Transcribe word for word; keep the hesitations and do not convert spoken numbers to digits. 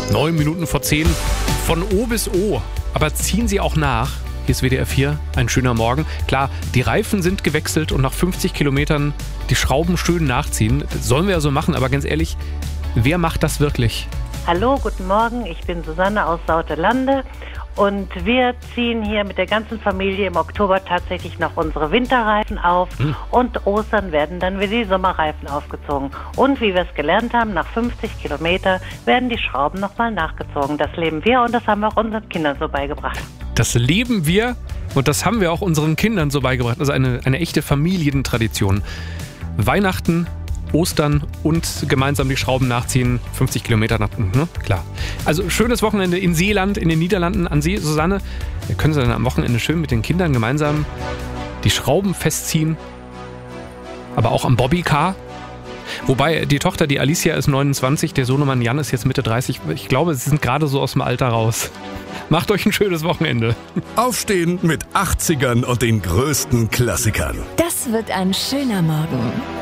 Neun Minuten vor zehn. Von O bis O. Aber ziehen Sie auch nach. Hier ist W D R vier. Ein schöner Morgen. Klar, die Reifen sind gewechselt und nach fünfzig Kilometern die Schrauben schön nachziehen. Das sollen wir ja so machen, aber ganz ehrlich, wer macht das wirklich? Hallo, guten Morgen. Ich bin Susanne aus Sautelande. Und wir ziehen hier mit der ganzen Familie im Oktober tatsächlich noch unsere Winterreifen auf. Hm. Und Ostern werden dann wieder die Sommerreifen aufgezogen. Und wie wir es gelernt haben, nach fünfzig Kilometer werden die Schrauben nochmal nachgezogen. Das leben wir und das haben wir auch unseren Kindern so beigebracht. Das leben wir und das haben wir auch unseren Kindern so beigebracht. Also eine, eine echte Familientradition. Weihnachten, Ostern und gemeinsam die Schrauben nachziehen, fünfzig Kilometer nach, ne? Klar. Also schönes Wochenende in Seeland, in den Niederlanden. An Sie, Susanne, da können Sie dann am Wochenende schön mit den Kindern gemeinsam die Schrauben festziehen, aber auch am Bobbycar. Wobei die Tochter, die Alicia, ist neunundzwanzig, der Sohnemann Jan ist jetzt Mitte dreißig. Ich glaube, sie sind gerade so aus dem Alter raus. Macht euch ein schönes Wochenende. Aufstehen mit achtzigern und den größten Klassikern. Das wird ein schöner Morgen.